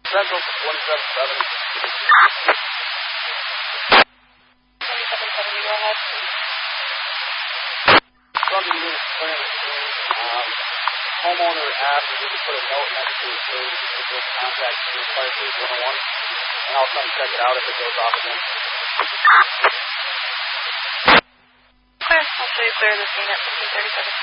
Central 177. 177, go ahead. From the unit clearance team, homeowner asked if we could put a note next to his cage to get contact with Fire Police 101, and I'll come check it out if it goes off again. Clear. I'll show you clear the scene at 1537.